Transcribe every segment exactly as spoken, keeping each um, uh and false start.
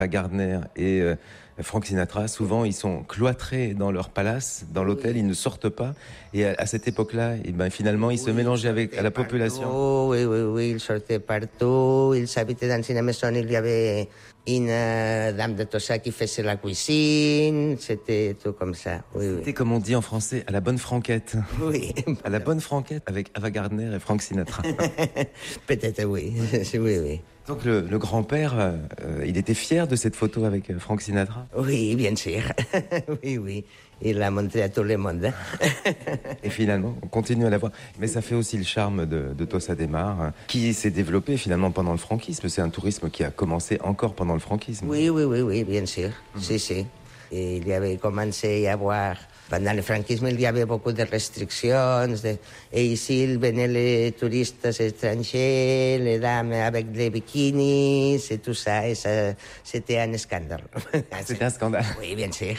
Gardner et euh, Frank Sinatra, souvent, ils sont cloîtrés dans leur palace, dans l'hôtel, ils ne sortent pas. Et à, à cette époque-là, et ben, finalement, ils se Oui, mélangeaient ils avec à la population. Partout, oui, oui, oui, ils sortaient partout. Ils habitaient dans une maison, il y avait une euh, dame de Tossa qui faisait la cuisine. C'était tout comme ça, oui, C'était, oui. comme on dit en français, à la bonne franquette. Oui. À la bonne franquette avec Ava Gardner et Frank Sinatra. Peut-être oui, oui, oui. Donc le, le grand-père, euh, il était fier de cette photo avec euh, Frank Sinatra. Oui, bien sûr. Oui, oui. Il l'a montré à tout le monde. Et finalement, on continue à la voir. Mais ça fait aussi le charme de, de Tossa de Mar, hein, qui s'est développé finalement pendant le franquisme. C'est un tourisme qui a commencé encore pendant le franquisme. Oui, oui, oui, oui, bien sûr. Mmh. Si, si. Et il y avait commencé à avoir... Pendant le franquisme, il y avait beaucoup de restrictions. De, et ici, il venaient les touristes étrangers, les dames avec des bikinis et tout ça. Et ça, c'était un scandale. C'était un scandale. Oui, bien sûr.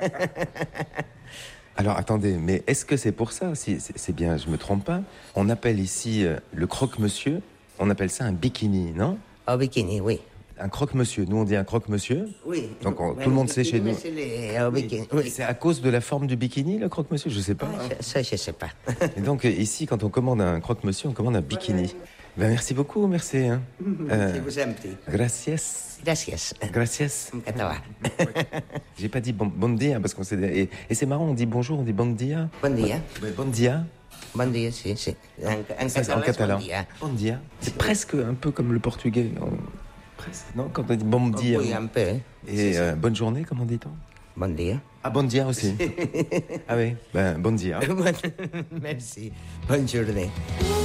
Alors, attendez, mais est-ce que c'est pour ça, si c'est, c'est bien, je me trompe pas, on appelle ici euh, le croque-monsieur, on appelle ça un bikini, non? Au bikini, oui. Un croque-monsieur. Nous, on dit un croque-monsieur. Oui. Donc, on, tout le monde sait chez nous. C'est, les, oui. Oui. C'est à cause de la forme du bikini, le croque-monsieur? Je sais pas. Ah, ça, je sais pas. Et donc, ici, quand on commande un croque-monsieur, on commande un bikini. Ben, merci beaucoup, merci. Hein. Euh, je vous en prie. Gracias. Gracias. Gracias. En catalan. J'ai pas dit bon, bon dia, parce qu'on s'est... Et, et c'est marrant, on dit bonjour, on dit bon dia. Bon dia. Ouais, bon dia. Bon dia, si, si. En, en ça, catalan, en catalan. Bon dia. Bon dia. C'est presque un peu comme le portugais. On... Presque, non? Quand on dit bon dia. Oui, un peu. Et euh, bonne journée, comment dit-on? Bon dia. Ah, bon dia aussi. Ah oui, ben, bon dia. Merci. Bonne journée.